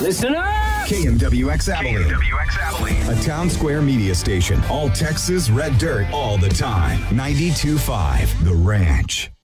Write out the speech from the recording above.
Listen up! KMWX Abilene. KMWX Abilene. A town square media station. All Texas red dirt all the time. 92.5 The Ranch.